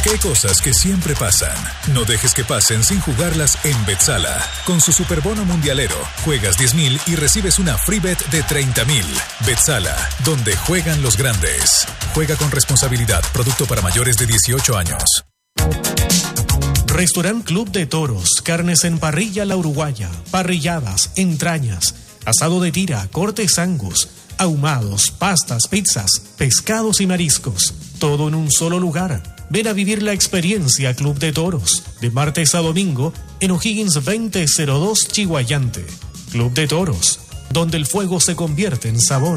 Porque hay cosas que siempre pasan. No dejes que pasen sin jugarlas en Betsala. Con su superbono mundialero, juegas 10,000 y recibes una free bet de 30,000. Betsala, donde juegan los grandes. Juega con responsabilidad. Producto para mayores de 18 años. Restaurant Club de Toros. Carnes en parrilla La Uruguaya. Parrilladas, entrañas, asado de tira, cortes angus, ahumados, pastas, pizzas, pescados y mariscos. Todo en un solo lugar. Ven a vivir la experiencia Club de Toros. De martes a domingo en O'Higgins 2002 Chihuayante. Club de Toros, donde el fuego se convierte en sabor.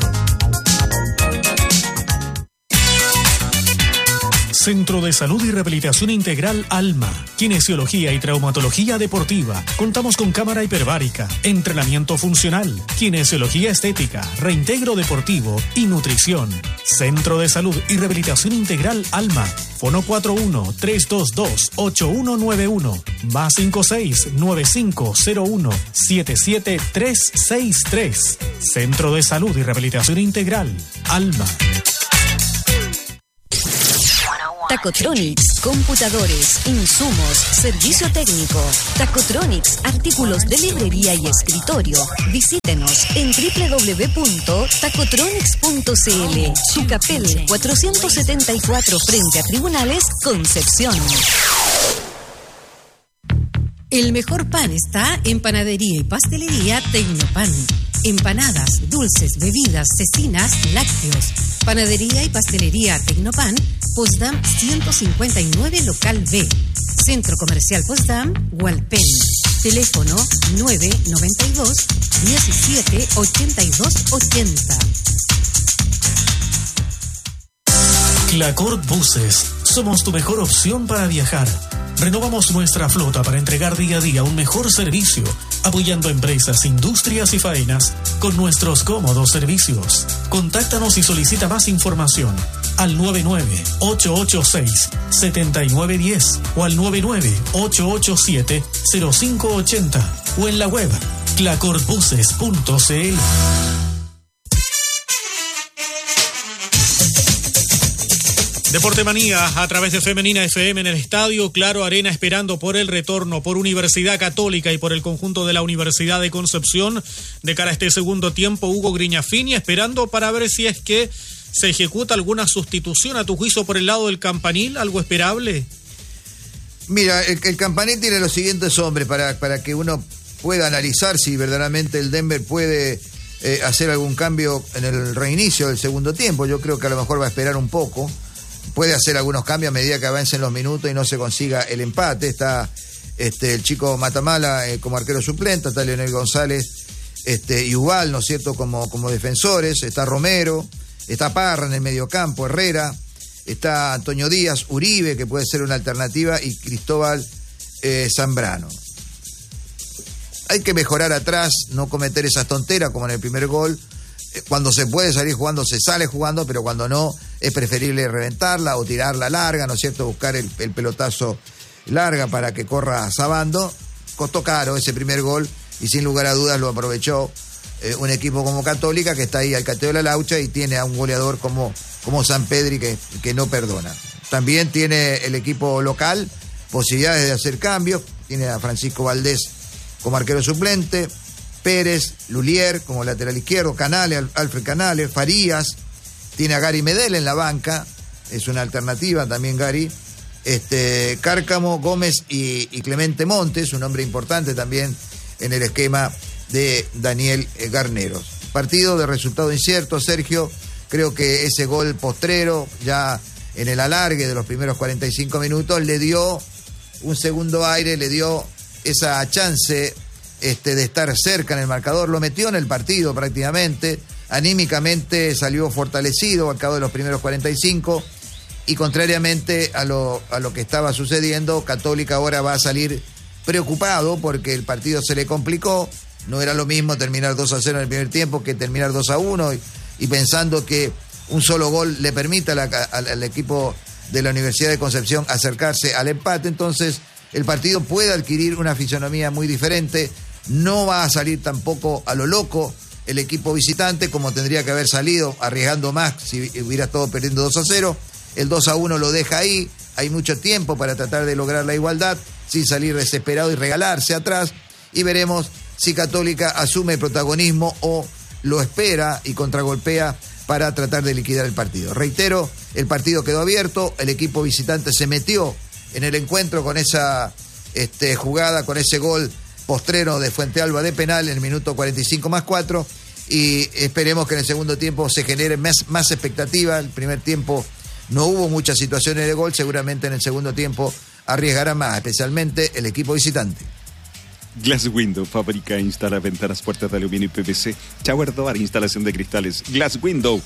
Centro de Salud y Rehabilitación Integral Alma, Kinesiología y Traumatología Deportiva. Contamos con cámara hiperbárica, entrenamiento funcional, kinesiología estética, reintegro deportivo y nutrición. Centro de Salud y Rehabilitación Integral Alma. Fono 41-322-8191, más 56-9501-77363. Centro de Salud y Rehabilitación Integral Alma. Tacotronics, computadores, insumos, servicio técnico. Tacotronics, artículos de librería y escritorio. Visítenos en www.tacotronics.cl. Tucapel 474 frente a Tribunales, Concepción. El mejor pan está en Panadería y Pastelería Tecnopan. Empanadas, dulces, bebidas, cecinas, lácteos. Panadería y Pastelería Tecnopan, Potsdam 159, local B. Centro Comercial Potsdam, Hualpén. Teléfono 992 17 82 80. Clacort Buses. Somos tu mejor opción para viajar. Renovamos nuestra flota para entregar día a día un mejor servicio, apoyando empresas, industrias y faenas con nuestros cómodos servicios. Contáctanos y solicita más información al 99-886-7910 o al 99-887-0580 o en la web clacortbuses.cl. Deporte Manía a través de Femenina FM en el estadio Claro Arena, esperando por el retorno por Universidad Católica y por el conjunto de la Universidad de Concepción de cara a este segundo tiempo. Hugo Griñafini esperando para ver si es que se ejecuta alguna sustitución a tu juicio por el lado del Campanil, algo esperable. Mira, el Campanil tiene los siguientes hombres para que uno pueda analizar si verdaderamente el Denver puede hacer algún cambio en el reinicio del segundo tiempo. Yo creo que a lo mejor va a esperar un poco. Puede hacer algunos cambios a medida que avancen los minutos y no se consiga el empate. Está el chico Matamala como arquero suplente, está Leonel González y Ubal, ¿no es cierto?, como defensores. Está Romero, está Parra en el mediocampo, Herrera, está Antonio Díaz, Uribe, que puede ser una alternativa, y Cristóbal Zambrano. Hay que mejorar atrás, no cometer esas tonteras como en el primer gol. Cuando se puede salir jugando, se sale jugando, pero cuando no, es preferible reventarla o tirarla larga, ¿no es cierto?, buscar el pelotazo larga para que corra Sabando. Costó caro ese primer gol y sin lugar a dudas lo aprovechó un equipo como Católica, que está ahí al cateo de la laucha y tiene a un goleador como Sampedri que no perdona. También tiene el equipo local posibilidades de hacer cambios. Tiene a Francisco Valdés como arquero suplente, Pérez, Lulier como lateral izquierdo, Canales, Alfred Canales, Farías, tiene a Gary Medel en la banca, es una alternativa también Gary, Cárcamo, Gómez y Clemente Montes, un hombre importante también en el esquema de Daniel Garneros. Partido de resultado incierto, Sergio. Creo que ese gol postrero, ya en el alargue de los primeros 45 minutos, le dio un segundo aire, le dio esa chance de estar cerca en el marcador, lo metió en el partido prácticamente, anímicamente salió fortalecido al cabo de los primeros 45, y contrariamente a lo que estaba sucediendo, Católica ahora va a salir preocupado porque el partido se le complicó. No era lo mismo terminar 2-0 en el primer tiempo que terminar 2-1, y pensando que un solo gol le permita al equipo de la Universidad de Concepción acercarse al empate. Entonces el partido puede adquirir una fisonomía muy diferente. No va a salir tampoco a lo loco el equipo visitante, como tendría que haber salido, arriesgando más si hubiera estado perdiendo 2-0. El 2-1 lo deja ahí, hay mucho tiempo para tratar de lograr la igualdad sin salir desesperado y regalarse atrás, y veremos si Católica asume el protagonismo o lo espera y contragolpea para tratar de liquidar el partido. Reitero, el partido quedó abierto, el equipo visitante se metió en el encuentro con esa jugada, con ese gol postrero de Fuente Alba de penal en el minuto 45+4, y esperemos que en el segundo tiempo se genere más expectativa. El primer tiempo no hubo muchas situaciones de gol, seguramente en el segundo tiempo arriesgará más, especialmente el equipo visitante. Glass Window fabrica e instala ventanas, puertas de aluminio y PVC. Shower Door, instalación de cristales. Glass Window,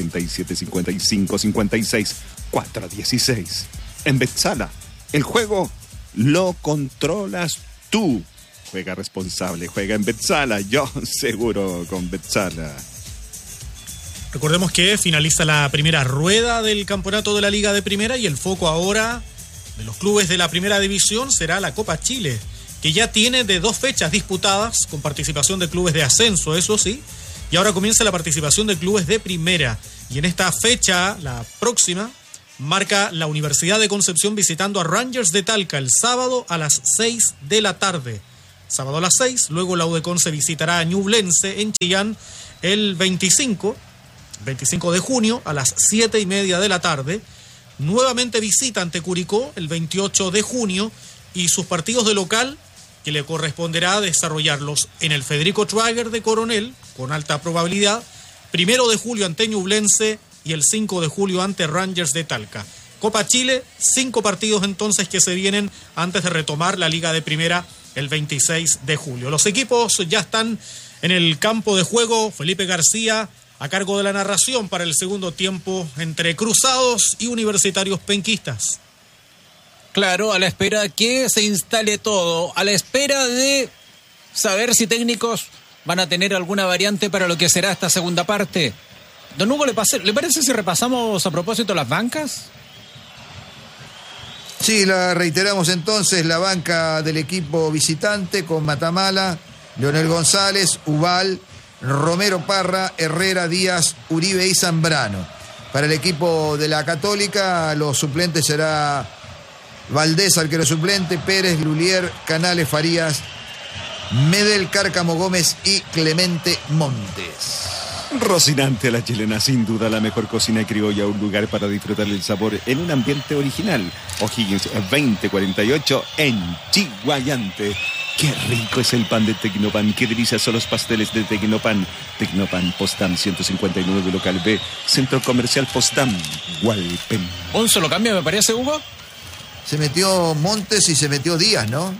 975556 En Betzala, el juego lo controlas tú. Juega responsable, juega en Betzala. Yo seguro con Betzala. Recordemos que finaliza la primera rueda del campeonato de la Liga de Primera y el foco ahora de los clubes de la Primera División será la Copa Chile, que ya tiene de 2 fechas disputadas con participación de clubes de ascenso, eso sí, y ahora comienza la participación de clubes de primera. Y en esta fecha, la próxima, marca la Universidad de Concepción visitando a Rangers de Talca el sábado a las 6 de la tarde. Sábado a las 6, luego la UDECONCE visitará a Ñublense en Chillán el 25 de junio a las 7:30 de la tarde. Nuevamente visita ante Curicó el 28 de junio y sus partidos de local, que le corresponderá desarrollarlos en el Federico Traeger de Coronel, con alta probabilidad, 1 de julio ante Ñublense y el 5 de julio ante Rangers de Talca. Copa Chile, 5 partidos entonces que se vienen antes de retomar la Liga de Primera el 26 de julio. Los equipos ya están en el campo de juego. Felipe García a cargo de la narración para el segundo tiempo entre Cruzados y Universitarios Penquistas. Claro, a la espera que se instale todo, a la espera de saber si técnicos van a tener alguna variante para lo que será esta segunda parte. Don Hugo, ¿le parece si repasamos a propósito las bancas? Sí, la reiteramos entonces, la banca del equipo visitante con Matamala, Leonel González, Ubal, Romero Parra, Herrera, Díaz, Uribe y Zambrano. Para el equipo de la Católica, los suplentes será Valdés, arquero suplente, Pérez, Lulier, Canales, Farías, Medel, Cárcamo, Gómez y Clemente Montes. Rocinante a la chilena, sin duda la mejor cocina criolla, un lugar para disfrutar el sabor en un ambiente original. O'Higgins 2048 en Chiguayante. Qué rico es el pan de Tecnopan, qué delicia son los pasteles de Tecnopan. Tecnopan, Postam 159, local B, Centro Comercial Postam, Hualpén. Un solo cambio me parece, Hugo. Se metió Montes y se metió Díaz, ¿no?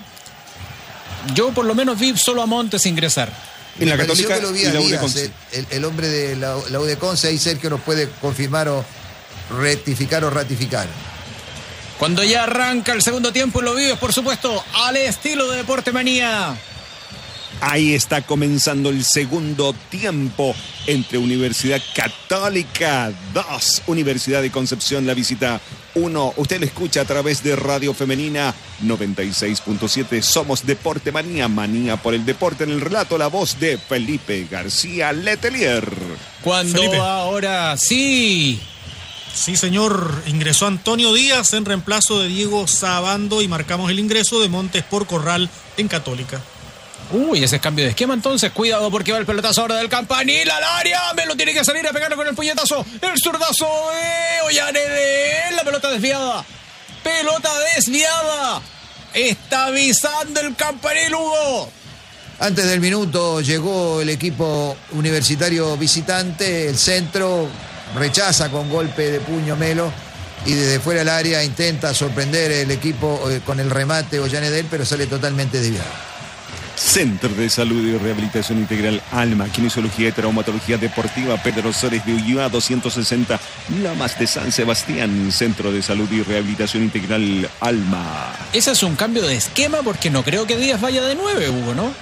Yo por lo menos vi solo a Montes ingresar. En la Católica que lo vi y a la Díaz, UDECONCE. el hombre de la UDECONCE, ahí Sergio nos puede confirmar o rectificar o ratificar. Cuando ya arranca el segundo tiempo lo vives, por supuesto, al estilo de Deporte Manía. Ahí está comenzando el segundo tiempo entre Universidad Católica 2, Universidad de Concepción, la visita 1. Usted lo escucha a través de Radio Femenina 96.7. Somos Deporte Manía, manía por el deporte. En el relato, la voz de Felipe García Letelier. Cuando Felipe. ahora sí. Sí, señor, ingresó Antonio Díaz en reemplazo de Diego Sabando y marcamos el ingreso de Montes por Corral en Católica. Uy, ese es cambio de esquema entonces. Cuidado porque va el pelotazo ahora del Campanil al área. Melo tiene que salir a pegarlo con el puñetazo. El zurdazo de Ollanedel. La pelota desviada. Pelota desviada. Está avisando el Campanil, Hugo. Antes del minuto llegó el equipo universitario visitante, el centro rechaza con golpe de puño Melo y desde fuera del área intenta sorprender el equipo con el remate Ollanedel, pero sale totalmente desviado. Centro de Salud y Rehabilitación Integral Alma, Kinesiología y Traumatología Deportiva, Pedro Sores de Ulloa 260, Lomas de San Sebastián. Centro de Salud y Rehabilitación Integral Alma. Ese es un cambio de esquema porque no creo que Díaz vaya de 9, Hugo, ¿no?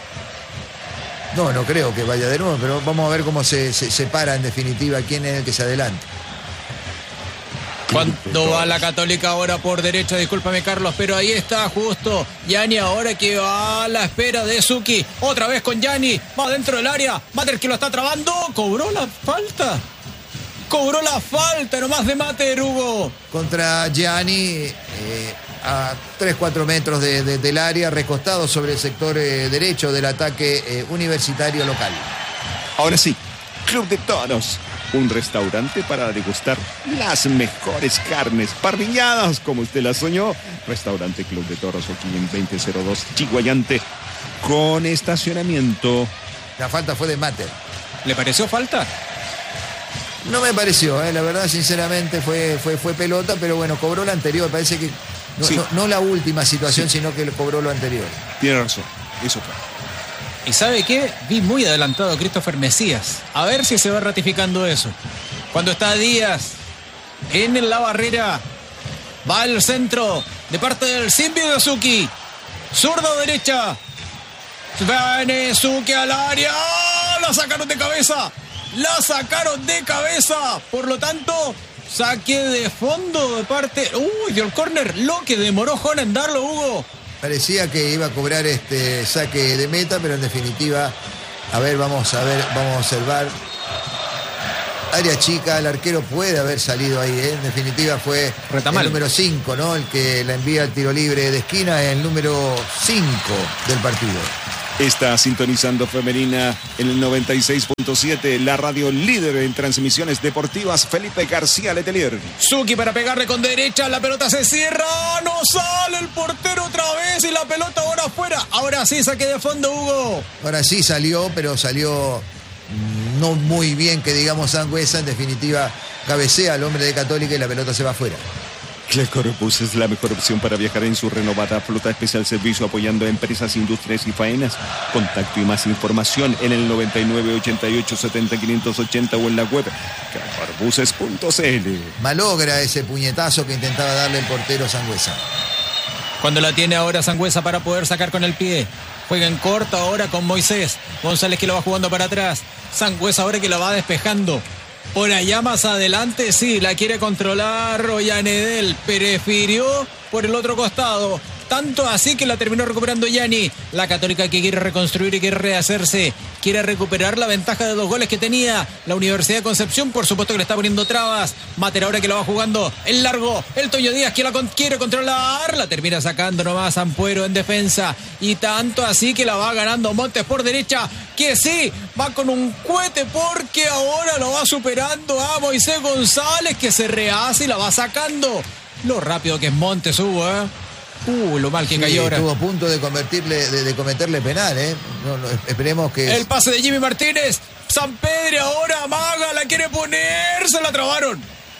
No creo que vaya de nuevo, pero vamos a ver cómo se separa en definitiva quién es el que se adelanta. Cuando va la Católica ahora por derecha, discúlpame Carlos, pero ahí está justo Yanni ahora que va a la espera de Suki. Otra vez con Yanni, va dentro del área, Mater que lo está trabando, cobró la falta. Cobró la falta nomás de Mater, Hugo. Contra Gianni, a 3-4 metros del área, recostado sobre el sector derecho del ataque universitario local. Ahora sí, Club de Toros, un restaurante para degustar las mejores carnes parrilladas como usted las soñó. Restaurante Club de Toros aquí en 2002 Chiguayante, con estacionamiento. La falta fue de Mater. ¿Le pareció falta? No me pareció, la verdad, sinceramente fue pelota, pero bueno, cobró la anterior. Parece que no la última situación, sino que cobró lo anterior. Tiene razón, eso fue. ¿Y sabe qué? Vi muy adelantado a Christopher Mesías. A ver si se va ratificando eso. Cuando está Díaz en la barrera, va al centro de parte del Simbi de Suki. Zurda derecha. Viene Suki al área. La sacaron de cabeza. La sacaron de cabeza. Por lo tanto, saque de fondo de parte. Dio el córner. Lo que demoró Juan en darlo, Hugo. Parecía que iba a cobrar saque de meta, pero en definitiva, vamos a observar. Área chica, el arquero puede haber salido ahí, En definitiva fue Retamal. El número 5, ¿no? El que la envía al tiro libre de esquina, el número 5 del partido. Está sintonizando Femenina en el 96.7, la radio líder en transmisiones deportivas, Felipe García Letelier. Suki para pegarle con derecha, la pelota se cierra, no sale el portero otra vez y la pelota ahora afuera. Ahora sí, saque de fondo, Hugo. Ahora sí salió, pero salió no muy bien, que digamos, Sangüesa. En definitiva, cabecea al hombre de Católica y la pelota se va afuera. Clecorbus es la mejor opción para viajar en su renovada flota especial servicio, apoyando a empresas, industrias y faenas. Contacto y más información en el 99 88 70 580 o en la web clecorbuses.cl. Malogra ese puñetazo que intentaba darle el portero Sangüesa. Cuando la tiene ahora Sangüesa para poder sacar con el pie. Juega en corto ahora con Moisés. González que lo va jugando para atrás. Sangüesa ahora que la va despejando. Por allá más adelante, sí, la quiere controlar Ollanedel. Prefirió por el otro costado. Tanto así que la terminó recuperando Gianni. La Católica que quiere reconstruir y quiere rehacerse. Quiere recuperar la ventaja de 2 goles que tenía. La Universidad de Concepción, por supuesto que le está poniendo trabas. Mater ahora que la va jugando en largo. El Toño Díaz que la quiere controlar. La termina sacando nomás Ampuero en defensa. Y tanto así que la va ganando Montes por derecha. Que sí, va con un cohete porque ahora lo va superando a Moisés González, que se rehace y la va sacando. Lo rápido que es Montes, Hugo, lo mal que cayó ahora. Estuvo a punto de cometerle penal, No, esperemos que... El pase de Jimmy Martínez. San Pedro ahora amaga, la quiere poner. Se la trabaron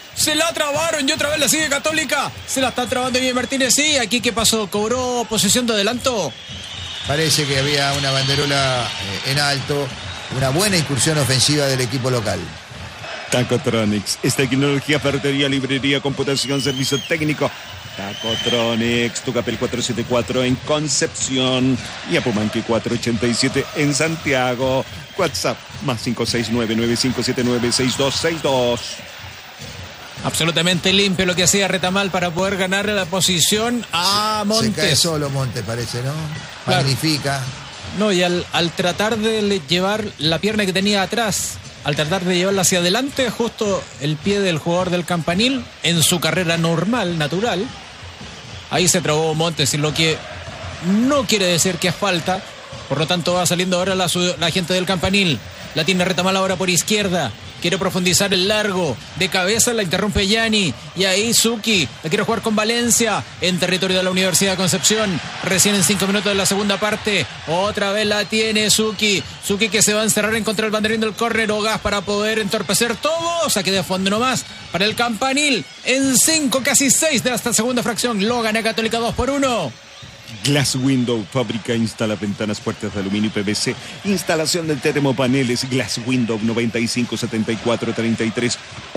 y otra vez la sigue Católica. Se la está trabando Jimmy Martínez. Sí, aquí ¿qué pasó? ¿Cobró posesión de adelanto? Parece que había una banderola en alto. Una buena incursión ofensiva del equipo local. Tacotronics es tecnología, ferretería, librería, computación, servicio técnico. Tacotronics, Tucapel 474 en Concepción y Apumanque 487 en Santiago. WhatsApp más 569-9579-6262. Absolutamente limpio lo que hacía Retamal para poder ganarle la posición a Montes. Se cae solo Montes, parece, ¿no? Claro. Magnifica. No, y al tratar de llevar la pierna que tenía atrás, al tratar de llevarla hacia adelante, justo el pie del jugador del Campanil, en su carrera normal, natural, ahí se trabó Montes, y lo que no quiere decir que es falta. Por lo tanto va saliendo ahora la gente del Campanil. La tiene Retamal ahora por izquierda. Quiere profundizar el largo. De cabeza la interrumpe Gianni. Y ahí Suki la quiere jugar con Valencia. En territorio de la Universidad de Concepción. Recién en 5 minutos de la segunda parte. Otra vez la tiene Suki. Suki que se va a encerrar en contra del banderín del córner. Ogas para poder entorpecer todo. Saque de fondo nomás para el Campanil. En 5, casi 6 de esta segunda fracción. Lo gana Católica 2-1. Glass Window, fábrica, instala ventanas, puertas de aluminio y PVC. Instalación de termopaneles. Glass Window 95 74 33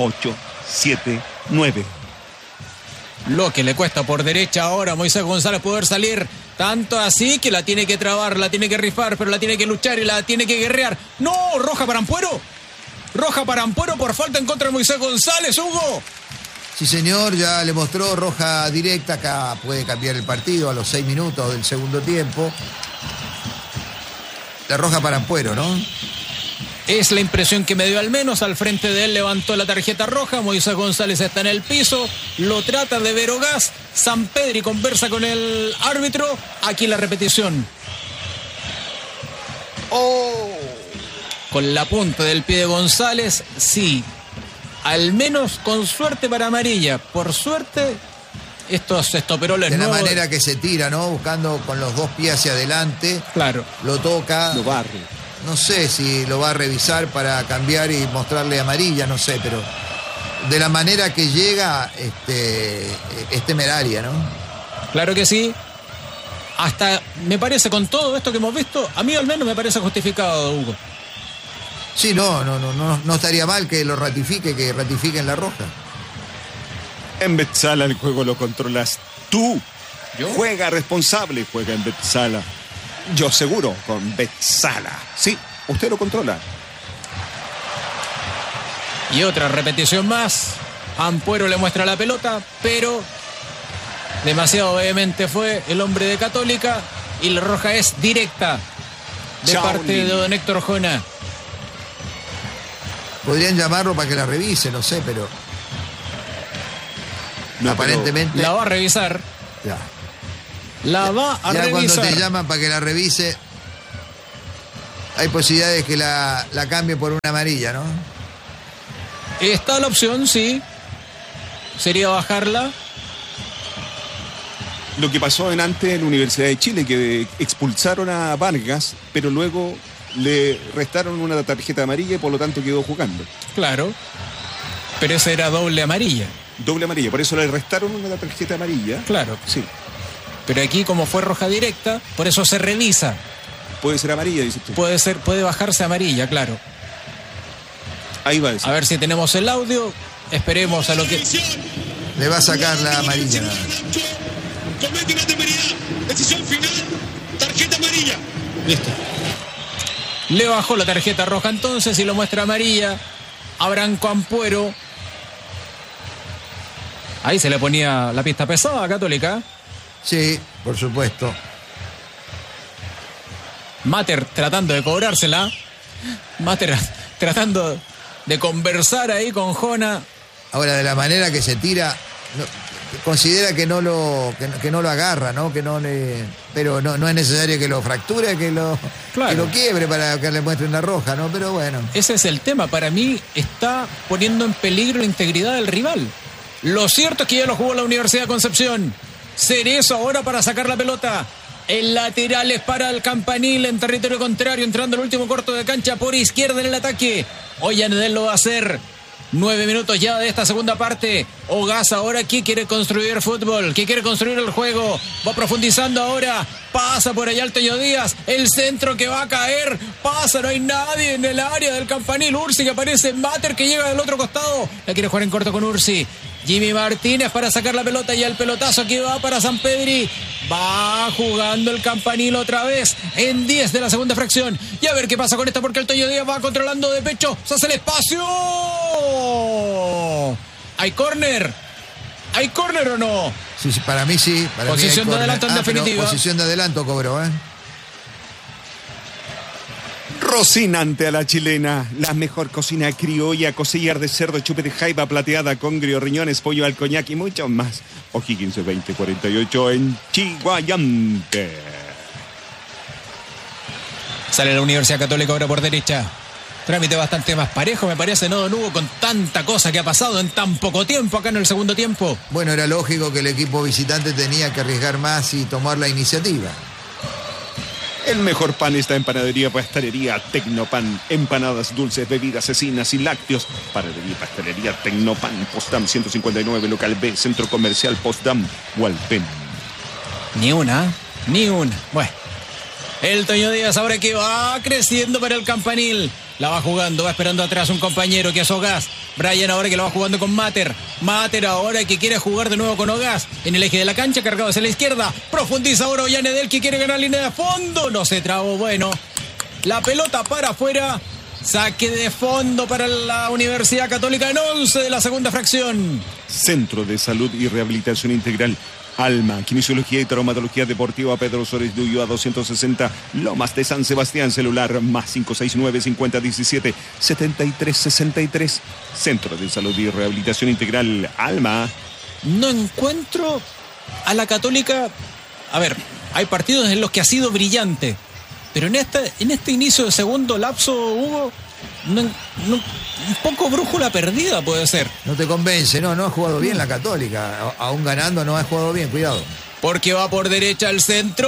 879. Lo que le cuesta por derecha ahora a Moisés González poder salir. Tanto así que la tiene que trabar, la tiene que rifar, pero la tiene que luchar y la tiene que guerrear. ¡No! ¡Roja para Ampuero! ¡Roja para Ampuero por falta en contra de Moisés González, Hugo! Sí, señor, ya le mostró roja directa. Acá puede cambiar el partido a los 6 minutos del segundo tiempo. La roja para Ampuero, ¿no? Es la impresión que me dio al menos. Al frente de él levantó la tarjeta roja. Moisés González está en el piso. Lo trata de ver Ogás. Sampedri conversa con el árbitro. Aquí la repetición. Con la punta del pie de González, sí. Al menos con suerte para amarilla. Por suerte, estos estoperoles de la nuevos. manera que se tira, ¿no? Buscando con los dos pies hacia adelante. Claro. Lo toca. Lo barre. No sé si lo va a revisar para cambiar y mostrarle amarilla, no sé, pero de la manera que llega, es temeraria, ¿no? Claro que sí. Hasta me parece, con todo esto que hemos visto, a mí al menos me parece justificado, Hugo. Sí, no estaría mal que lo ratifique, que ratifiquen la roja. En Betzala el juego lo controlas tú. ¿Yo? Juega responsable, juega en Betzala. Yo seguro, con Betzala. Sí, usted lo controla. Y otra repetición más. Ampuero le muestra la pelota, pero demasiado vehemente fue el hombre de Católica. Y la roja es directa de parte de don Héctor Jona. Podrían llamarlo para que la revise, no sé, pero No, aparentemente La va a revisar. ya. La va a Ya revisar. cuando te llaman para que la revise, hay posibilidades que la cambie por una amarilla, ¿no? Está la opción, sí. Sería bajarla. Lo que pasó antes en la Universidad de Chile, que expulsaron a Vargas, pero luego le restaron una tarjeta amarilla y por lo tanto quedó jugando. Claro. Pero esa era doble amarilla. Doble amarilla, por eso le restaron una tarjeta amarilla. Claro. Sí, Pero aquí, como fue roja directa, por eso se revisa. puede ser amarilla, dices tú. Puede bajarse amarilla, claro. Ahí va eso. A ver si tenemos el audio. Esperemos a lo que. Le va a sacar la amarilla. Nada más. Comete una temeridad. Decisión final. Tarjeta amarilla. Listo. Le bajó la tarjeta roja entonces y lo muestra amarilla a Branco Ampuero. Ahí se le ponía la pista pesada a Católica. Sí, por supuesto. Mater tratando de cobrársela. Mater tratando de conversar ahí con Jona. Ahora, de la manera que se tira, considera que no lo agarra, ¿no? Pero no es necesario que lo fracture, que lo quiebre para que le muestre una roja, ¿no? Pero bueno. Ese es el tema. Para mí está poniendo en peligro la integridad del rival. Lo cierto es que ya lo jugó la Universidad de Concepción. Cerezo ahora para sacar la pelota. El lateral es para el Campanil en territorio contrario, entrando el último corto de cancha por izquierda en el ataque. Ollanedel lo va a hacer. 9 minutos ya de esta segunda parte. Ogás ahora que quiere construir fútbol, que quiere construir el juego. Va profundizando ahora. Pasa por allá el Toño Díaz. El centro que va a caer. Pasa, no hay nadie en el área del Campanil. Ursi que aparece. Mater que llega del otro costado. La quiere jugar en corto con Ursi. Jimmy Martínez para sacar la pelota y el pelotazo aquí va para Sampedri. Va jugando el Campanil otra vez en 10 de la segunda fracción. Y a ver qué pasa con esta porque el Toño Díaz va controlando de pecho. Se hace el espacio. ¿Hay córner? ¿Hay córner o no? Sí, para mí sí. Para posición mí de adelanto en definitiva. Posición de adelanto cobró, ¿eh? Rocinante a la chilena, la mejor cocina criolla, costillar de cerdo, chupe de jaiba plateada, congrio, riñones, pollo al coñac y mucho más. O'Higgins 2048 en Chiguayante. Sale la Universidad Católica ahora por derecha. Trámite bastante más parejo, me parece, ¿no, don Hugo? Con tanta cosa que ha pasado en tan poco tiempo acá en el segundo tiempo. Bueno, era lógico que el equipo visitante tenía que arriesgar más y tomar la iniciativa. El mejor pan está en Panadería Pastelería Tecnopan. Empanadas, dulces, bebidas, cecinas y lácteos. Panadería Pastelería Tecnopan. Postdam 159, local B, Centro Comercial Postdam, Hualpén. Ni una. Bueno. El Toño Díaz ahora que va creciendo para el Campanil. La va jugando, va esperando atrás un compañero que es Ogás. Brian ahora que lo va jugando con Mater. Mater ahora que quiere jugar de nuevo con Ogás. En el eje de la cancha, cargado hacia la izquierda. Profundiza ahora Ollanedel que quiere ganar línea de fondo. No se trabó, bueno. La pelota para afuera. Saque de fondo para la Universidad Católica en 11 de la segunda fracción. Centro de Salud y Rehabilitación Integral. Alma, Kinesiología y Traumatología Deportiva, Pedro Suárez de Ulloa 260, Lomas de San Sebastián. Celular más 569-5017-7363. Centro de Salud y Rehabilitación Integral Alma. No encuentro a la Católica. A ver, hay partidos en los que ha sido brillante, pero en este inicio de segundo lapso, Hugo, un poco brújula perdida puede ser. No te convence, no ha jugado bien la Católica. Aún ganando no ha jugado bien, cuidado. Porque va por derecha el centro.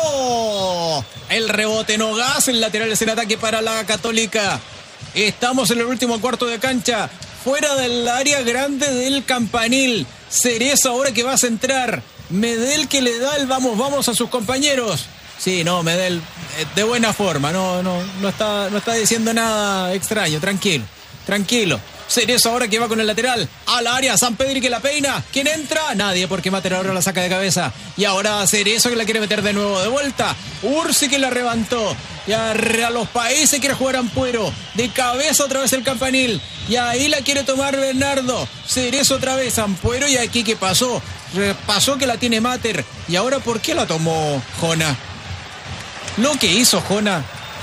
El rebote no gas, el lateral es el ataque para la Católica. Estamos en el último cuarto de cancha, fuera del área grande del Campanil. Cerezo ahora que va a centrar. Medel que le da el vamos a sus compañeros. Sí, no, Medel de buena forma, no está diciendo nada extraño, tranquilo. Cerezo ahora que va con el lateral al área, San Pedri que la peina. ¿Quién entra? Nadie, porque Mater ahora la saca de cabeza. Y ahora Cerezo que la quiere meter de nuevo de vuelta. Ursi que la levantó. Y a los países quiere jugar Ampuero. De cabeza otra vez el Campanil. Y ahí la quiere tomar Bernardo. Cerezo otra vez, Ampuero. Y aquí ¿qué pasó? Pasó que la tiene Mater. Y ahora ¿por qué la tomó Jona? Lo que hizo Jona.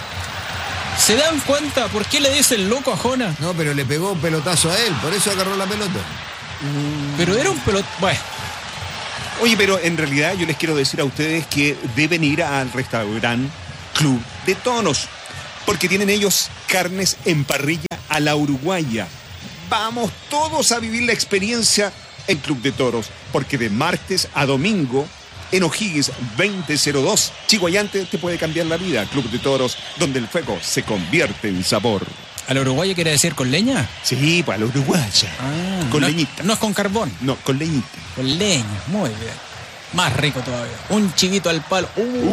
¿Se dan cuenta por qué le dice el loco a Jona? No, pero le pegó un pelotazo a él, por eso agarró la pelota. Pero era un pelotazo. Bueno. Oye, pero en realidad yo les quiero decir a ustedes que deben ir al restaurante Club de Toros, porque tienen ellos carnes en parrilla a la uruguaya. Vamos todos a vivir la experiencia en Club de Toros, porque de martes a domingo en O'Higgins 2002, Chiguayante te puede cambiar la vida. Club de Toros, donde el fuego se convierte en sabor. ¿A la uruguaya quiere decir con leña? Sí, para la uruguaya. Con leñita. No es con carbón. No, con leñita. Con leña, muy bien. Más rico todavía. Un chivito al palo.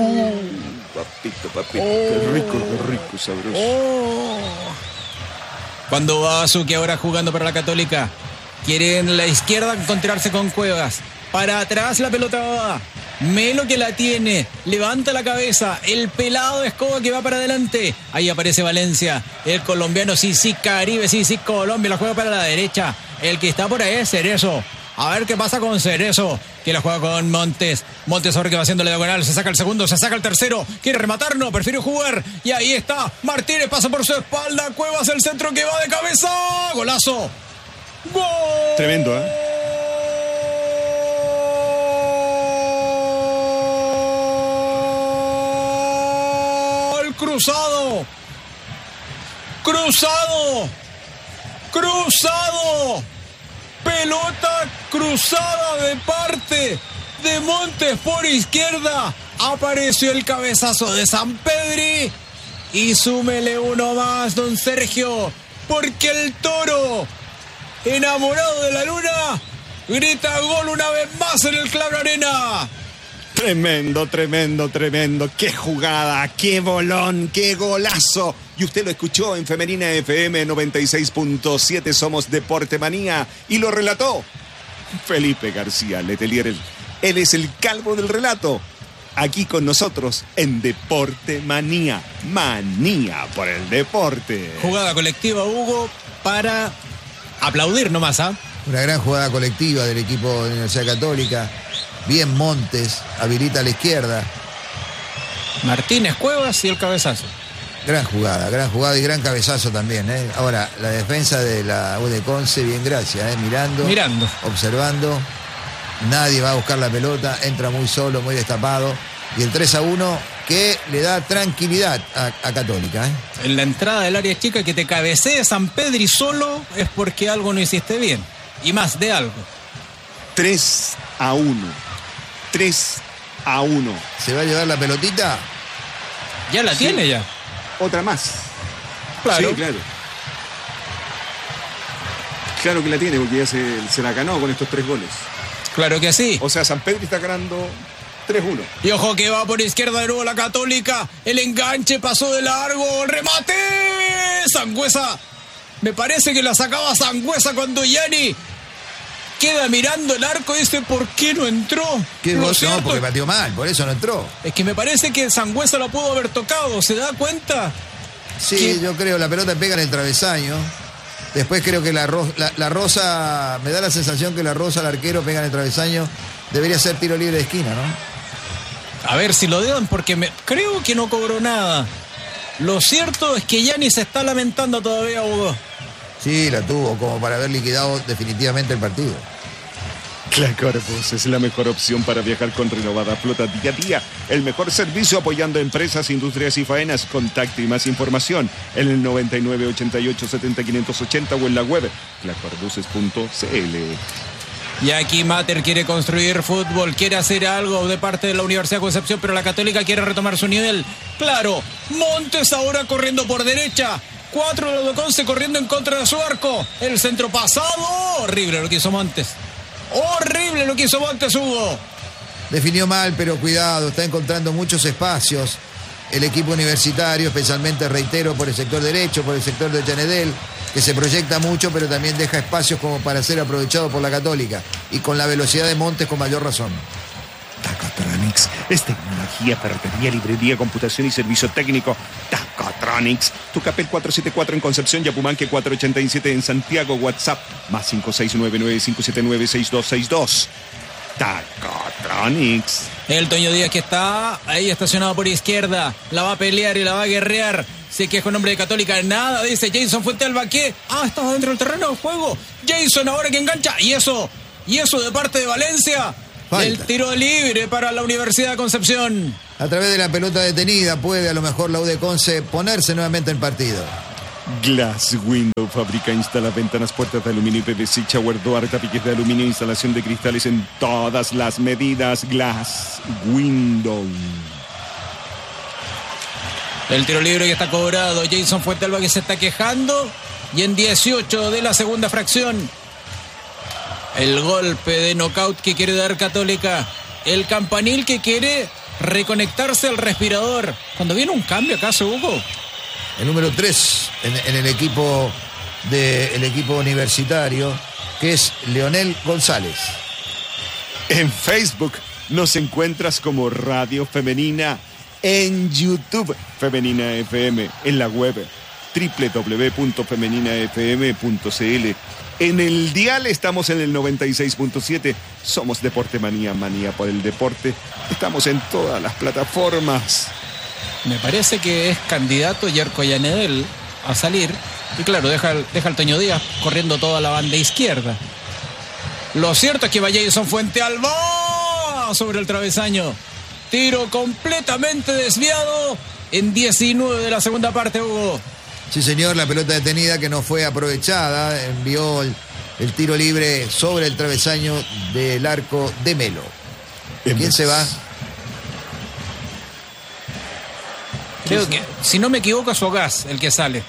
Papito, qué rico, sabroso. Cuando va Azuki ahora jugando para la Católica, quiere en la izquierda encontrarse con Cuevas. Para atrás la pelota va. Melo que la tiene, levanta la cabeza, el pelado Escoba que va para adelante. Ahí aparece Valencia, el colombiano, sí, Caribe, sí, Colombia, la juega para la derecha. El que está por ahí es Cerezo. A ver qué pasa con Cerezo, que la juega con Montes. Montes ahora que va haciendo la diagonal, se saca el segundo, se saca el tercero. Quiere rematar, no, prefiere jugar. Y ahí está, Martínez pasa por su espalda, Cuevas el centro que va de cabeza. Golazo. ¡Gol! Tremendo, ¿eh? Cruzado, pelota cruzada de parte de Montes por izquierda. Apareció el cabezazo de San Pedri y súmele uno más, don Sergio, porque el Toro, enamorado de la luna, grita gol una vez más en el Claro Arena. Tremendo. Qué jugada, qué bolón, qué golazo. Y usted lo escuchó en Femenina FM 96.7. Somos Deporte Manía. Y lo relató Felipe García Letelier. Él es el calvo del relato. Aquí con nosotros en Deporte Manía. Manía por el deporte. Jugada colectiva, Hugo, para aplaudir nomás, ¿ah? Una gran jugada colectiva del equipo de la Universidad Católica. Bien Montes, habilita a la izquierda. Martínez, Cuevas y el cabezazo. Gran jugada y gran cabezazo también, ¿eh? Ahora, la defensa de la U de Conce, bien, gracias, ¿eh? Mirando. Observando. Nadie va a buscar la pelota, entra muy solo, muy destapado. Y el 3-1 que le da tranquilidad a Católica, ¿eh? En la entrada del área chica que te cabecee San Pedri solo es porque algo no hiciste bien. Y más de algo. 3-1. ¿Se va a llevar la pelotita? Ya la tiene ya. Otra más. Claro. Sí, claro. Claro que la tiene porque ya se la ganó con estos 3 goles. Claro que sí. O sea, San Pedro está ganando 3-1. Y ojo que va por izquierda de nuevo la Católica. El enganche pasó de largo. ¡Remate! Sangüesa. Me parece que la sacaba Sangüesa cuando Yanni queda mirando el arco y dice, ¿por qué no entró? No, porque pateó mal, por eso no entró. Es que me parece que Sangüesa la pudo haber tocado, ¿se da cuenta? Sí, yo creo, la pelota pega en el travesaño Después creo que la Rosa, me da la sensación que la Rosa, el arquero, pega en el travesaño. Debería ser tiro libre de esquina, ¿no? A ver si lo dan, porque creo que no cobró nada. Lo cierto es que Gianni se está lamentando todavía, Hugo. Sí, la tuvo, como para haber liquidado definitivamente el partido. Clacorpus es la mejor opción para viajar con renovada flota día a día. El mejor servicio apoyando empresas, industrias y faenas. Contacto y más información en el 99 88 70 580 o en la web clacorbuses.cl. Y aquí Mater quiere construir fútbol, quiere hacer algo de parte de la Universidad de Concepción, pero la Católica quiere retomar su nivel. Claro, Montes ahora corriendo por derecha. 4 de los de Conce corriendo en contra de su arco. El centro pasado, horrible lo que hizo Montes. Horrible lo que hizo Montes, Hugo. Definió mal, pero cuidado, está encontrando muchos espacios. El equipo universitario, especialmente, reitero, por el sector derecho, por el sector de Ollanedel, que se proyecta mucho, pero también deja espacios como para ser aprovechado por la Católica. Y con la velocidad de Montes, con mayor razón. Tacotronics es tecnología, ferretería, librería, computación y servicio técnico. Tacotronics. Tucapel 474 en Concepción, Yapumanque 487 en Santiago. WhatsApp más 5699-579-6262. Tacotronics. El Toño Díaz que está ahí estacionado por izquierda. La va a pelear y la va a guerrear. Se queja con nombre de Católica. Nada, dice Jason Fuentealba que... estaba dentro del terreno de juego. Jason ahora que engancha. Y eso de parte de Valencia... Falta. El tiro libre para la Universidad de Concepción. A través de la pelota detenida puede a lo mejor la U de Conce ponerse nuevamente en partido. Glass Window fabrica, instala ventanas, puertas de aluminio y PVC, shower door, tapiques de aluminio, instalación de cristales en todas las medidas. Glass Window. El tiro libre que está cobrado. Jason Fuentealba que se está quejando. Y en 18 de la segunda fracción. El golpe de knockout que quiere dar Católica. El campanil que quiere reconectarse al respirador. Cuando viene un cambio, ¿acaso, Hugo? El número 3 en el equipo universitario, que es Leonel González. En Facebook nos encuentras como Radio Femenina. En YouTube, Femenina FM. En la web www.femeninafm.cl. En el dial estamos en el 96.7. Somos Deporte Manía, manía por el deporte. Estamos en todas las plataformas. Me parece que es candidato Yerko Ollanedel a salir. Y claro, deja al Toño Díaz corriendo toda la banda izquierda. Lo cierto es que va Jason Fuentealba sobre el travesaño. Tiro completamente desviado en 19 de la segunda parte, Hugo. Sí, señor, la pelota detenida que no fue aprovechada, envió el tiro libre sobre el travesaño del arco de Melo. ¿Quién se va? Creo que, si no me equivoco, es Ogaz el que sale.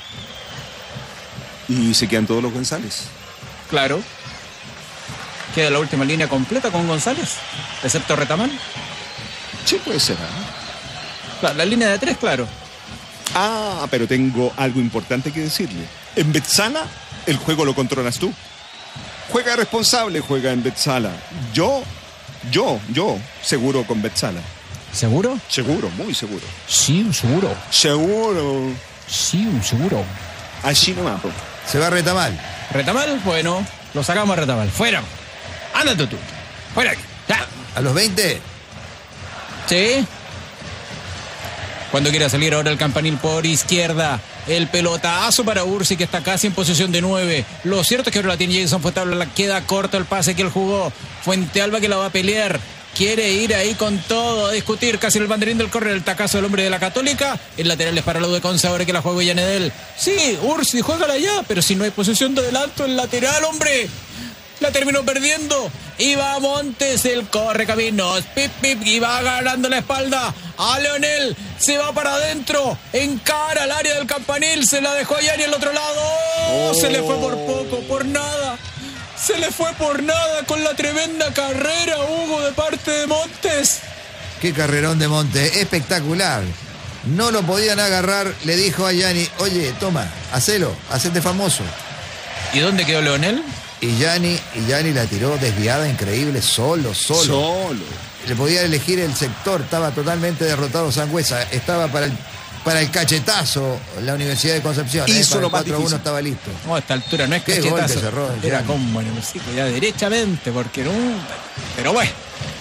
Y se quedan todos los González. Claro. Queda la última línea completa con González, excepto Retamal. Sí, puede ser, La línea de 3, claro. Pero tengo algo importante que decirle. En Betzala, el juego lo controlas tú. Juega responsable, juega en Betzala. Yo, seguro con Betzala. ¿Seguro? Seguro, muy seguro. Sí, un seguro. Seguro. Sí, un seguro. Allí no mapo. Se va Retamal. ¿Retamal? Bueno, lo sacamos a Retamal. Fuera. Ándate tú. Fuera. Ya. ¿A los 20? Sí. Cuando quiera salir ahora el campanil por izquierda. El pelotazo para Ursi que está casi en posición de 9. Lo cierto es que ahora la tiene Jason Fuentealba. Queda corto el pase que él jugó. Fuentealba que la va a pelear. Quiere ir ahí con todo a discutir casi el banderín del córner, el tacazo del hombre de la Católica. El lateral es para la U de Conce ahora que la juega Ollanedel. Sí, Ursi, juégala ya, pero si no hay posesión de adelanto, el lateral, hombre. La terminó perdiendo. Y va Montes, el corre caminos. Pip, pip, y va ganando la espalda a Leonel. Se va para adentro. Encara al área del campanil. Se la dejó allá en el otro lado. Se le fue por poco, por nada. Se le fue por nada con la tremenda carrera, Hugo, de parte de Montes. Qué carrerón de Montes, espectacular. No lo podían agarrar, le dijo a Gianni, oye, toma, hacelo, hacete famoso. ¿Y dónde quedó Leonel? Y Gianni la tiró desviada, increíble, solo. Le podía elegir el sector, estaba totalmente derrotado Sangüesa, estaba para para el cachetazo la Universidad de Concepción. Hizo Para lo el más 4-1 difícil. estaba listo. No, a esta altura no es Qué gol que cachetazo. cerró, Era ya. como en el hocico, ya derechamente, porque no. Pero bueno.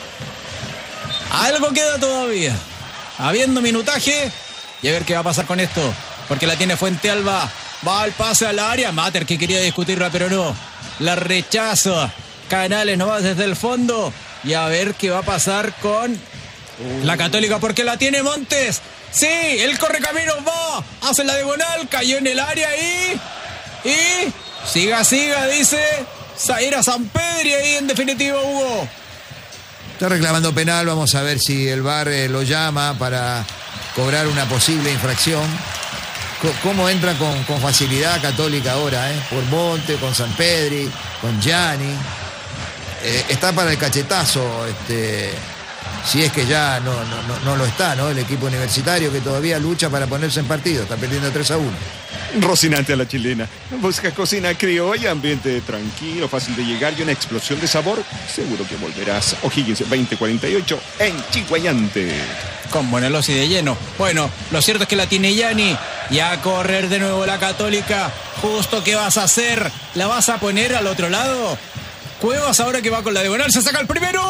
Algo queda todavía. Habiendo minutaje. Y a ver qué va a pasar con esto. Porque la tiene Fuente Alba. Va al pase al área. Mater que quería discutirla, pero no. La rechaza. Canales no va desde el fondo. Y a ver qué va a pasar con la Católica, porque la tiene Montes. Sí, el correcaminos va. Hace la diagonal. Cayó en el área y siga, dice. Era San Pedro ahí en definitiva, Hugo. Está reclamando penal. Vamos a ver si el VAR lo llama para cobrar una posible infracción. ¿Cómo entra con facilidad Católica ahora? Por Monte, con San Pedri, con Gianni. Está para el cachetazo, si es que ya no lo está, ¿no? El equipo universitario que todavía lucha para ponerse en partido. Está perdiendo 3-1. Rocinante a la chilena. Busca cocina criolla, ambiente tranquilo, fácil de llegar y una explosión de sabor. Seguro que volverás. O'Higgins 2048 en Chiguayante. Con Buenelosi de lleno. Bueno, lo cierto es que la tiene Gianni. Y a correr de nuevo la Católica. Justo, ¿qué vas a hacer? ¿La vas a poner al otro lado? Cuevas ahora que va con la diagonal. Se saca el primero.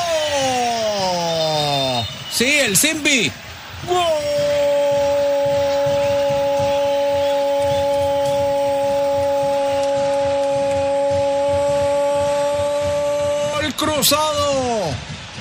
Sí, el Simbi. ¡Gol! Cruzado.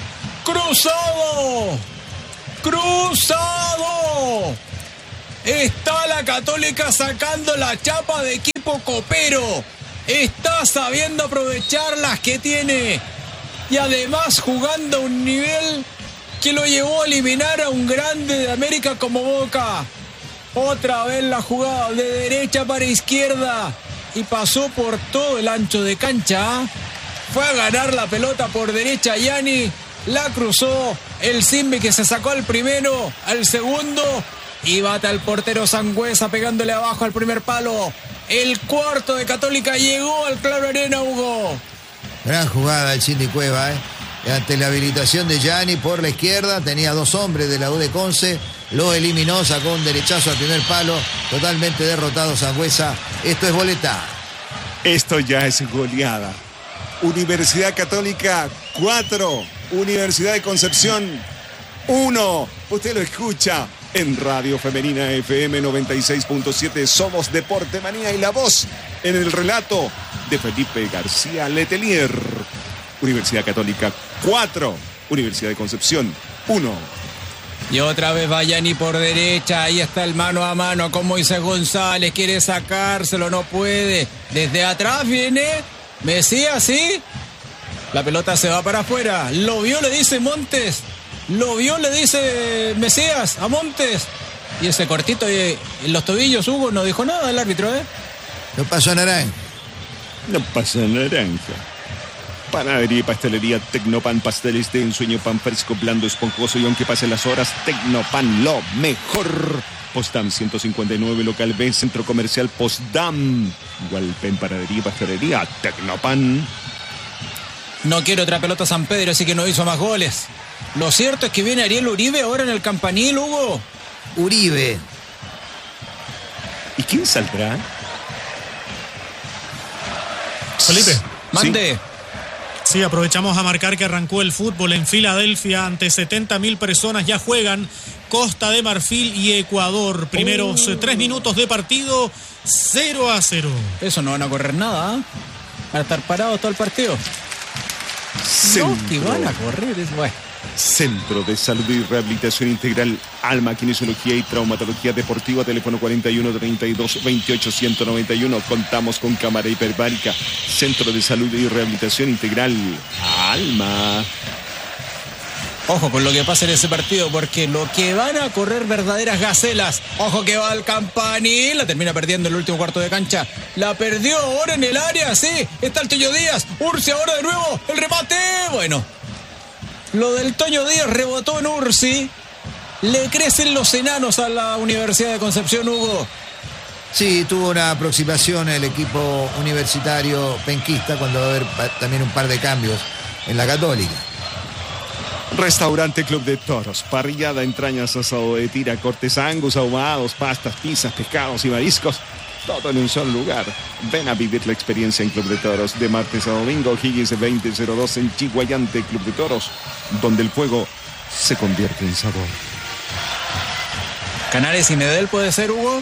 Está la Católica sacando la chapa de equipo copero. Está sabiendo aprovechar las que tiene. Y además jugando a un nivel que lo llevó a eliminar a un grande de América como Boca. Otra vez la jugada de derecha para izquierda. Y pasó por todo el ancho de cancha. Fue a ganar la pelota por derecha Gianni. La cruzó el Simbi que se sacó al primero, al segundo. Y bata el portero Sangüesa pegándole abajo al primer palo. El cuarto de Católica llegó al Claro Arena, Hugo. Gran jugada el Cindy Cueva, Ante la habilitación de Gianni por la izquierda, tenía dos hombres de la U de Conce, lo eliminó, sacó un derechazo al primer palo, totalmente derrotado Sangüesa. Esto es boleta. Esto ya es goleada. Universidad Católica 4, Universidad de Concepción 1. Usted lo escucha en Radio Femenina FM 96.7. Somos Deporte Manía y la voz en el relato de Felipe García Letelier. Universidad Católica 4, Universidad de Concepción 1. Y otra vez va Gianni por derecha. Ahí está el mano a mano con Moisés González. Quiere sacárselo, no puede. Desde atrás viene Mesías, ¿sí? La pelota se va para afuera. Lo vio, le dice Montes. Lo vio, le dice Mesías a Montes. Y ese cortito en los tobillos, Hugo, no dijo nada el árbitro, No pasó naranja. No pasa naranja. Panadería y pastelería Tecnopan, pasteles de ensueño, pan fresco, blando, esponjoso y aunque pasen las horas, Tecnopan, lo mejor. Postdam 159, local B, Centro Comercial Postdam. Igualpen, panadería y pastelería Tecnopan. No quiere otra pelota San Pedro, así que no hizo más goles. Lo cierto es que viene Ariel Uribe ahora en el campanil, Hugo. Uribe. ¿Y quién saldrá? Felipe. Mande. Sí, aprovechamos a marcar que arrancó el fútbol en Filadelfia. Ante 70.000 personas ya juegan Costa de Marfil y Ecuador. Primeros 3 minutos de partido, 0-0. Eso no van a correr nada, ¿eh? Van a estar parados todo el partido. Centro. No, que van a correr, bueno. Centro de Salud y Rehabilitación Integral, Alma, Kinesiología y Traumatología Deportiva, teléfono 41 32 28 191. Contamos con cámara hiperbárica. Centro de Salud y Rehabilitación Integral, Alma. Ojo con lo que pasa en ese partido, porque lo que van a correr verdaderas gacelas. Ojo que va al campanil, la termina perdiendo en el último cuarto de cancha. La perdió ahora en el área, sí. Está el Toño Díaz, Ursi ahora de nuevo, el remate. Bueno, lo del Toño Díaz rebotó en Ursi. Le crecen los enanos a la Universidad de Concepción, Hugo. Sí, tuvo una aproximación el equipo universitario penquista cuando va a haber también un par de cambios en la Católica. Restaurante Club de Toros, parrillada, entrañas, asado de tira, cortes angus, ahumados, pastas, pizzas, pescados y mariscos. Todo en un solo lugar. Ven a vivir la experiencia en Club de Toros de martes a domingo, Higgins 2002 en Chiguayante, Club de Toros, donde el fuego se convierte en sabor. Canales y Medel puede ser, Hugo.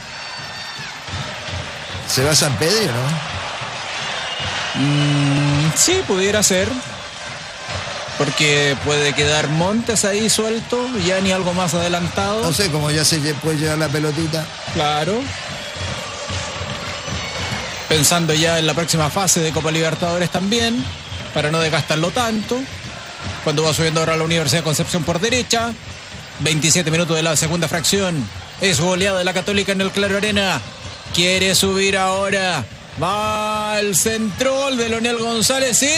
¿Se va a San Pedro, no? Sí, pudiera ser. Porque puede quedar Montes ahí suelto, ya ni algo más adelantado. No sé, como ya se puede llegar la pelotita. Claro. Pensando ya en la próxima fase de Copa Libertadores también, para no desgastarlo tanto. Cuando va subiendo ahora la Universidad de Concepción por derecha. 27 minutos de la segunda fracción. Es goleada de la Católica en el Claro Arena. Quiere subir ahora. Va al central de Leonel González, sí.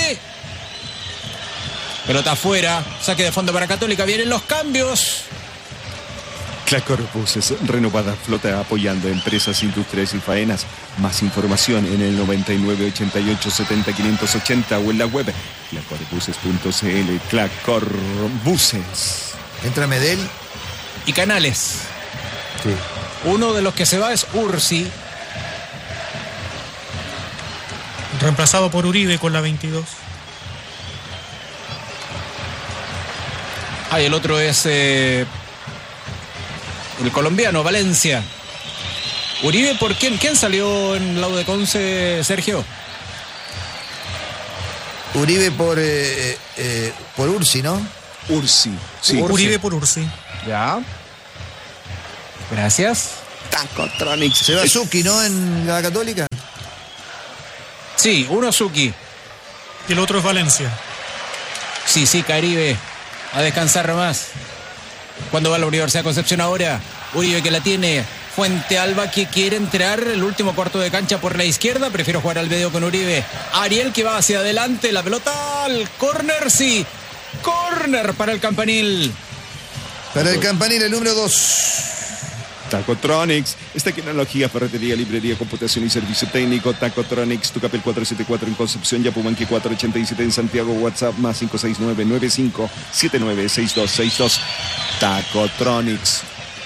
Pelota afuera, saque de fondo para Católica, vienen los cambios. Clacor Buses, renovada flota apoyando empresas, industrias y faenas. Más información en el 99 88 70 580 o en la web clacorbuses.cl. Clacor Buses. Entra Medel. Y Canales. Sí. Uno de los que se va es Ursi. Reemplazado por Uribe con la 22. Ah, y el otro es el colombiano, Valencia. Uribe, ¿por quién? ¿Quién salió en la U de Conce, Sergio? Uribe por Ursi, ¿no? Ursi. Sí, Uribe por Ursi. Ya. Gracias. Tacotronics. Se va Zucchi, ¿no? En la Católica. Sí, uno Zucchi. Y el otro es Valencia. Sí, Caribe. A descansar más. Cuando va a la Universidad de Concepción ahora. Uribe que la tiene. Fuente Alba que quiere entrar el último cuarto de cancha por la izquierda. Prefiero jugar al medio con Uribe. Ariel que va hacia adelante. La pelota al córner, sí. Córner para el Campanil. Para el Campanil, el número 2. Tacotronics, esta tecnología, ferretería, librería, computación y servicio técnico. Tacotronics, Tucapel 474 en Concepción, Yapumanque 487 en Santiago, WhatsApp más 569-9579-6262. Tacotronics.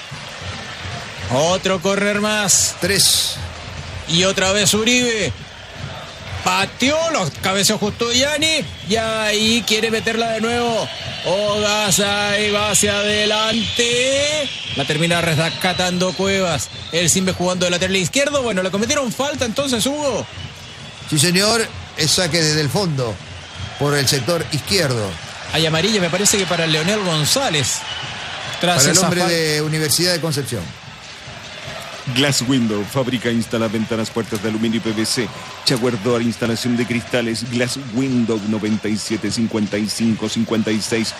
Otro correr más. 3. Y otra vez Uribe. Pateó, los cabeceó justo Yanni. Y ahí quiere meterla de nuevo. Ogazay va hacia adelante. La termina rescatando Cuevas. El Simbe jugando de lateral izquierdo. Bueno, le cometieron falta entonces, Hugo. Sí, señor. Es saque desde el fondo. Por el sector izquierdo. Hay amarilla, me parece que para Leonel González. Para el hombre de Universidad de Concepción. Glass Window, fábrica, instala ventanas, puertas de aluminio y PVC. Shower Door, instalación de cristales. Glass Window 97 55 56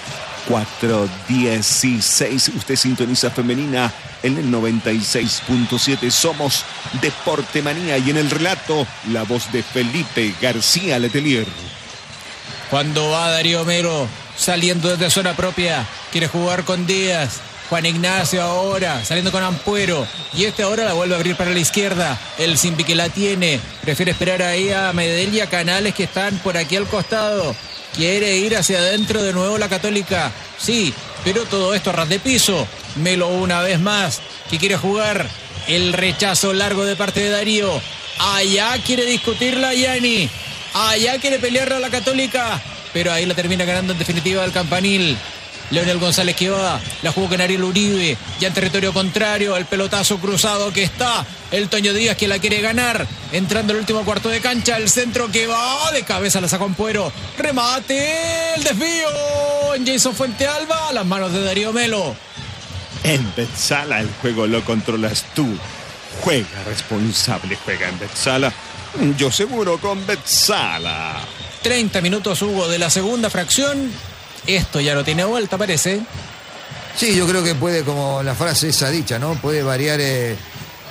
416. Usted sintoniza Femenina en el 96.7. Somos Deporte Manía y en el relato la voz de Felipe García Letelier. Cuando va Darío Melo saliendo desde zona propia, quiere jugar con Díaz. Juan Ignacio ahora, saliendo con Ampuero. Y ahora la vuelve a abrir para la izquierda. El Simbi que la tiene. Prefiere esperar ahí a Medel y a Canales que están por aquí al costado. Quiere ir hacia adentro de nuevo la Católica. Sí, pero todo esto a ras de piso. Melo una vez más, que quiere jugar. El rechazo largo de parte de Darío. Allá quiere discutirla Yanni. Allá quiere pelearla a la Católica. Pero ahí la termina ganando en definitiva el Campanil. Leonel González que va, la jugó con Ariel Uribe, ya en territorio contrario, el pelotazo cruzado que está, el Toño Díaz que la quiere ganar, entrando el último cuarto de cancha, el centro que va, de cabeza la sacó Ampuero, remate, el desvío, en Jason Fuentealba, las manos de Darío Melo. En Betzala el juego lo controlas tú, juega responsable, juega en Betzala, yo seguro con Betzala. 30 minutos Hugo de la segunda fracción. Esto ya no tiene vuelta, parece. Sí, yo creo que puede, como la frase esa dicha, ¿no? Puede variar el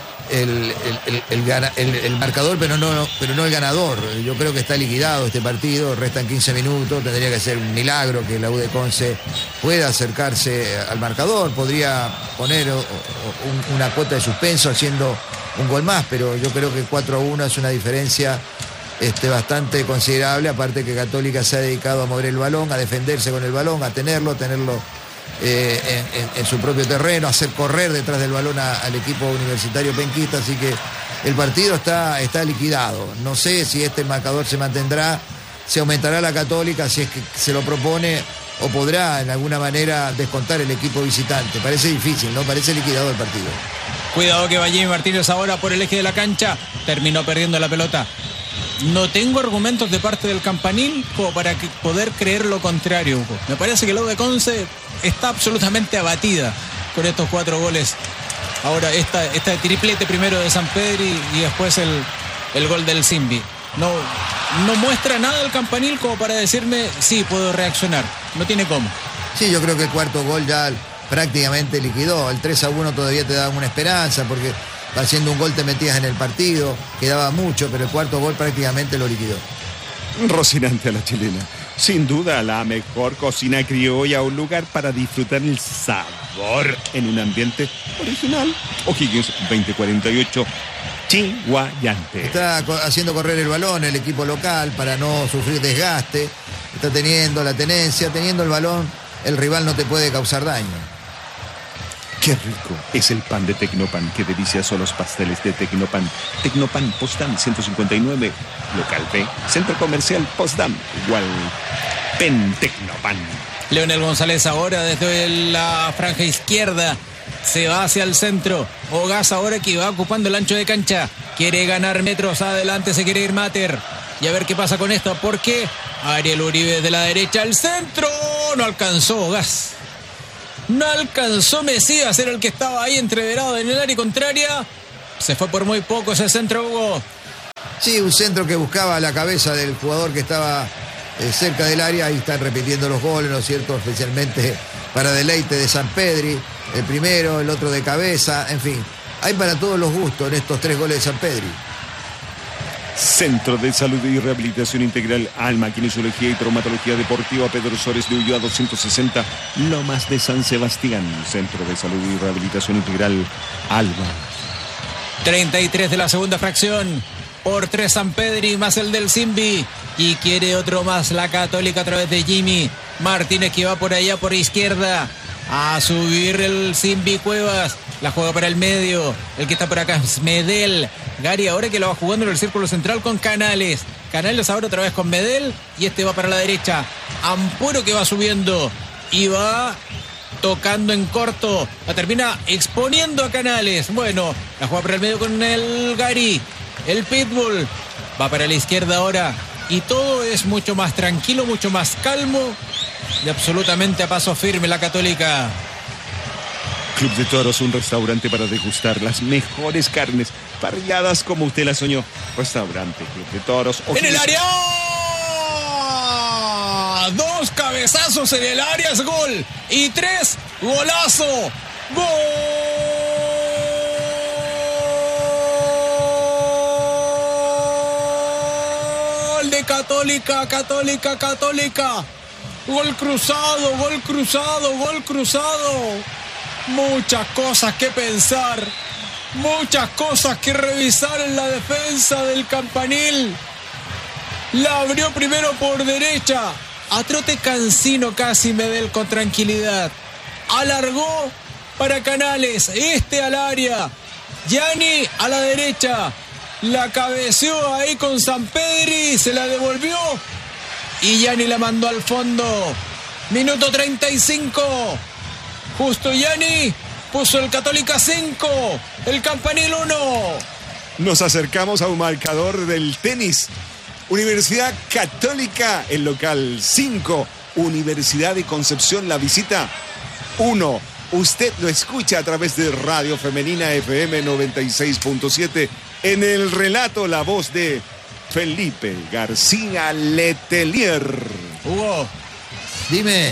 marcador, pero no el ganador. Yo creo que está liquidado este partido, restan 15 minutos, tendría que ser un milagro que la U de Conce pueda acercarse al marcador, podría poner una cuota de suspenso haciendo un gol más, pero yo creo que 4-1 es una diferencia bastante considerable, aparte que Católica se ha dedicado a mover el balón, a defenderse con el balón, a tenerlo en su propio terreno, a hacer correr detrás del balón al equipo universitario penquista, así que el partido está liquidado. No sé si este marcador se mantendrá, se aumentará la Católica si es que se lo propone, o podrá en alguna manera descontar el equipo visitante. Parece difícil, ¿no? Parece liquidado el partido. Cuidado que va Jimmy Martínez ahora por el eje de la cancha. Terminó perdiendo la pelota. No tengo argumentos de parte del Campanil como para poder creer lo contrario, Hugo. Me parece que la U de Conce está absolutamente abatida con estos 4 goles. Ahora esta triplete primero de San Pedri y después el gol del Simbi. No muestra nada el Campanil como para decirme, sí, puedo reaccionar. No tiene cómo. Sí, yo creo que el cuarto gol ya prácticamente liquidó. El 3-1 todavía te daba una esperanza, porque haciendo un gol te metías en el partido, quedaba mucho, pero el cuarto gol prácticamente lo liquidó. Rocinante a la chilena. Sin duda, la mejor cocina criolla, un lugar para disfrutar el sabor en un ambiente original. O'Higgins 2048, Chiguayante. Está haciendo correr el balón el equipo local para no sufrir desgaste. Está teniendo la tenencia, teniendo el balón, el rival no te puede causar daño. Qué rico es el pan de Tecnopan, qué delicia son los pasteles de Tecnopan. Tecnopan Potsdam 159, local B, Centro Comercial Potsdam, igual Pen Tecnopan. Leonel González ahora desde la franja izquierda se va hacia el centro. Ogaz ahora que va ocupando el ancho de cancha, quiere ganar metros adelante, se quiere ir Mater. Y a ver qué pasa con esto, porque Ariel Uribe de la derecha al centro, no alcanzó Ogaz. No alcanzó Mesías, era el que estaba ahí entreverado en el área contraria. Se fue por muy poco ese centro, Hugo. Sí, un centro que buscaba la cabeza del jugador que estaba cerca del área. Ahí están repitiendo los goles, ¿no es cierto? Especialmente para deleite de San Pedri. El primero, el otro de cabeza, en fin. Hay para todos los gustos en estos 3 goles de San Pedri. Centro de Salud y Rehabilitación Integral Alma, Kinesiología y Traumatología Deportiva Pedro Sores de Ulloa 260, Lomas de San Sebastián. Centro de Salud y Rehabilitación Integral Alma. 33 de la segunda fracción. Por 3 San Pedri más el del Simbi. Y quiere otro más la Católica a través de Jimmy Martínez, que va por allá por izquierda. A subir el Simbi Cuevas. La juega para el medio. El que está por acá es Medel. Gary ahora que lo va jugando en el círculo central con Canales. Canales ahora otra vez con Medel. Y este va para la derecha. Ampuro que va subiendo. Y va tocando en corto. La termina exponiendo a Canales. Bueno, la juega para el medio con el Gary. El Pitbull. Va para la izquierda ahora. Y todo es mucho más tranquilo, mucho más calmo. Y absolutamente a paso firme la Católica. Club de Toros, un restaurante para degustar las mejores carnes parrilladas como usted las soñó. Restaurante Club de Toros. ¡En el área! 2 cabezazos en el área, es gol. Y 3, golazo. ¡Gol de Católica! Gol cruzado, gol cruzado, gol cruzado. Muchas cosas que pensar, muchas cosas que revisar en la defensa del Campanil. La abrió primero por derecha, a trote cansino casi Medel con tranquilidad. Alargó para Canales, al área. Gianni a la derecha, la cabeceó ahí con San Pedri, se la devolvió. Y Gianni la mandó al fondo. Minuto 35. Justo Gianni puso el Católica 5, el Campanil 1. Nos acercamos a un marcador del tenis. Universidad Católica, el local 5. Universidad de Concepción, la visita 1. Usted lo escucha a través de Radio Femenina FM 96.7. En el relato, la voz de Felipe García Letelier. Hugo, dime.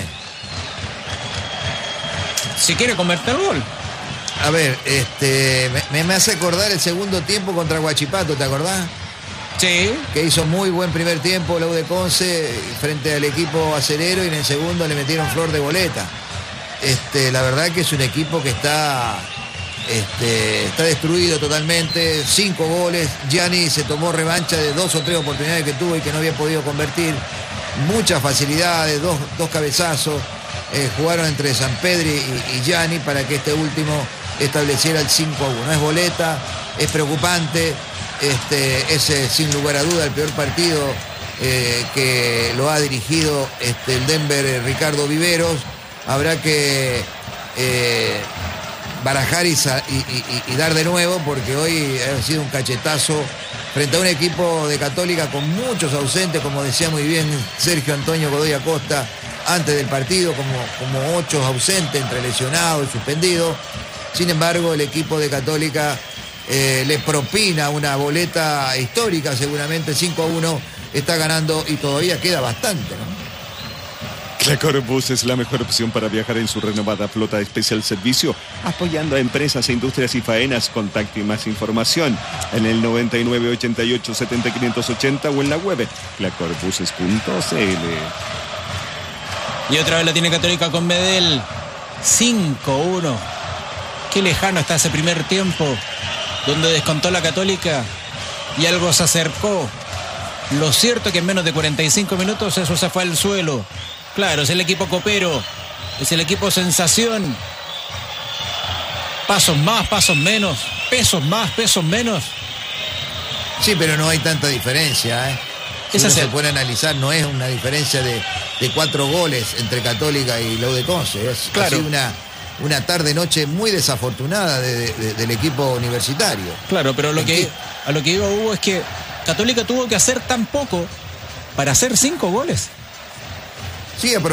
Si quiere convertir el gol. A ver, me hace acordar el segundo tiempo contra Huachipato, ¿te acordás? Sí. Que hizo muy buen primer tiempo la U de Conce frente al equipo acerero, y en el segundo le metieron flor de boleta. La verdad que es un equipo que está está destruido totalmente, 5 goles. Gianni se tomó revancha de 2 o 3 oportunidades que tuvo y que no había podido convertir. Muchas facilidades, dos cabezazos. Jugaron entre Sampedri y Gianni para que este último estableciera el 5-1. Es boleta, es preocupante, es sin lugar a duda el peor partido que lo ha dirigido el Denver Ricardo Viveros. Habrá que barajar y dar de nuevo, porque hoy ha sido un cachetazo frente a un equipo de Católica con muchos ausentes, como decía muy bien Sergio Antonio Godoy Acosta antes del partido, como 8 ausentes entre lesionados y suspendidos. Sin embargo, el equipo de Católica le propina una boleta histórica, seguramente 5-1, está ganando y todavía queda bastante, ¿no? Clacor Bus es la mejor opción para viajar en su renovada flota de especial servicio, apoyando a empresas e industrias y faenas. Contacto y más información en el 99 88 70 580 o en la web clacorbuses.cl. Y otra vez la tiene Católica con Medel. 5-1. Qué lejano está ese primer tiempo donde descontó la Católica y algo se acercó. Lo cierto es que en menos de 45 minutos eso se fue al suelo. Claro, es el equipo copero, es el equipo sensación. Pasos más, pasos menos, pesos más, pesos menos. Sí, pero no hay tanta diferencia, ¿eh? Si uno se puede analizar, no es una diferencia de 4 goles entre Católica y la U de Conce. Es claro. Así una tarde-noche muy desafortunada del equipo universitario. Claro, pero a lo que iba Hugo es que Católica tuvo que hacer tan poco para hacer 5 goles. Sí,